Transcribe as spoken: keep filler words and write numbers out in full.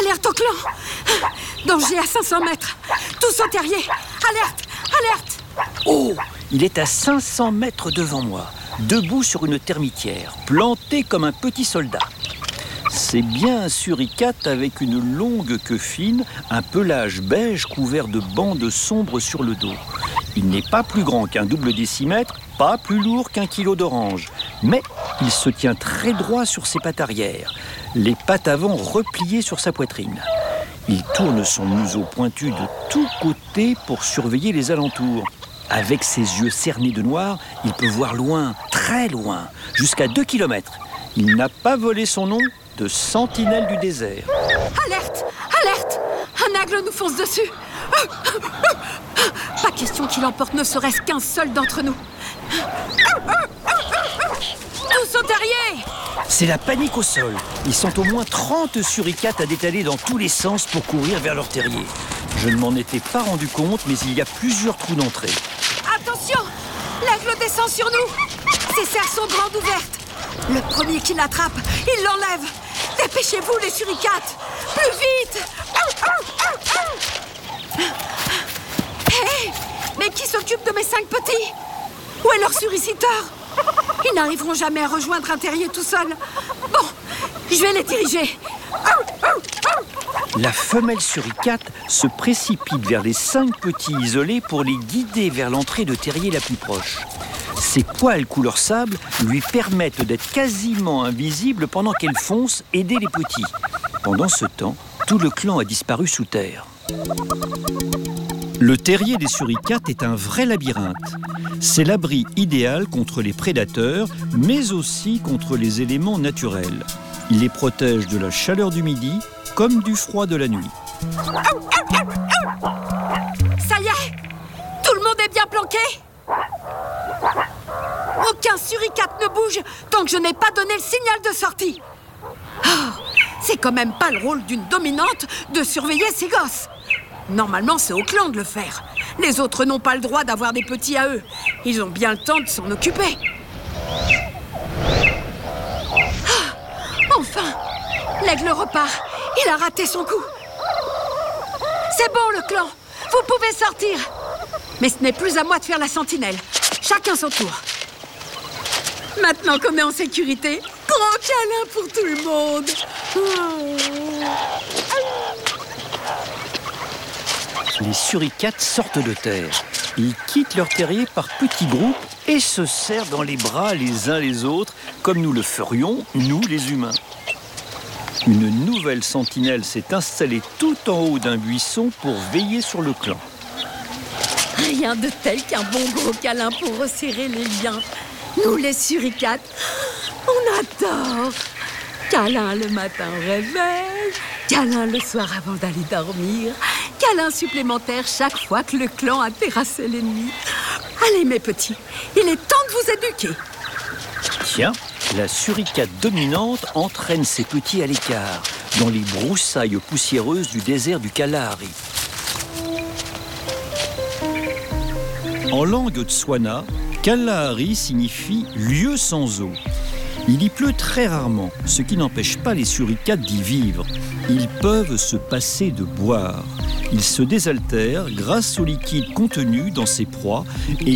Alerte au clan! Danger à cinq cents mètres! Tous au terrier! Alerte! Alerte! Oh! Il est à cinq cents mètres devant moi, debout sur une termitière, planté comme un petit soldat. C'est bien un suricate avec une longue queue fine, un pelage beige couvert de bandes sombres sur le dos. Il n'est pas plus grand qu'un double décimètre, pas plus lourd qu'un kilo d'orange. Mais il se tient très droit sur ses pattes arrière, les pattes avant repliées sur sa poitrine. Il tourne son museau pointu de tous côtés pour surveiller les alentours. Avec ses yeux cernés de noir, il peut voir loin, très loin, jusqu'à deux kilomètres. Il n'a pas volé son nom de sentinelle du désert. Alerte! Alerte! Un aigle nous fonce dessus! Pas question qu'il emporte ne serait-ce qu'un seul d'entre nous. Tous au terrier! C'est la panique au sol. Ils sont au moins trente suricates à détaler dans tous les sens pour courir vers leur terrier. Je ne m'en étais pas rendu compte, mais il y a plusieurs trous d'entrée. Attention! L'aigle descend sur nous! Ses serres sont grandes ouvertes. Le premier qui l'attrape, il l'enlève. Dépêchez-vous, les suricates! Plus vite! Hé! Hey, mais qui s'occupe de mes cinq petits? Où est leur suriciteur? Ils n'arriveront jamais à rejoindre un terrier tout seul. Bon, je vais les diriger. La femelle suricate se précipite vers les cinq petits isolés pour les guider vers l'entrée de terrier la plus proche. Ses poils couleur sable lui permettent d'être quasiment invisible pendant qu'elle fonce aider les petits. Pendant ce temps, tout le clan a disparu sous terre. Le terrier des suricates est un vrai labyrinthe. C'est l'abri idéal contre les prédateurs, mais aussi contre les éléments naturels. Il les protège de la chaleur du midi comme du froid de la nuit. Ça y est! Tout le monde est bien planqué? Aucun suricate ne bouge tant que je n'ai pas donné le signal de sortie. Oh, c'est quand même pas le rôle d'une dominante de surveiller ses gosses. Normalement, c'est au clan de le faire. Les autres n'ont pas le droit d'avoir des petits à eux. Ils ont bien le temps de s'en occuper. Oh, enfin, l'aigle repart. Il a raté son coup. C'est bon, le clan. Vous pouvez sortir. Mais ce n'est plus à moi de faire la sentinelle. Chacun son tour. Maintenant qu'on est en sécurité, grand câlin pour tout le monde. Les suricates sortent de terre. Ils quittent leur terrier par petits groupes et se serrent dans les bras les uns les autres, comme nous le ferions, nous les humains. Une nouvelle sentinelle s'est installée tout en haut d'un buisson pour veiller sur le clan. Rien de tel qu'un bon gros câlin pour resserrer les liens. Nous, les suricates, on adore. Câlin le matin au réveil, câlin le soir avant d'aller dormir, câlin supplémentaire chaque fois que le clan a terrassé l'ennemi. Allez, mes petits, il est temps de vous éduquer. Tiens, la suricate dominante entraîne ses petits à l'écart, dans les broussailles poussiéreuses du désert du Kalahari. En langue tswana, Kalahari signifie « lieu sans eau ». Il y pleut très rarement, ce qui n'empêche pas les suricates d'y vivre. Ils peuvent se passer de boire. Ils se désaltèrent grâce au liquide contenu dans ces proies et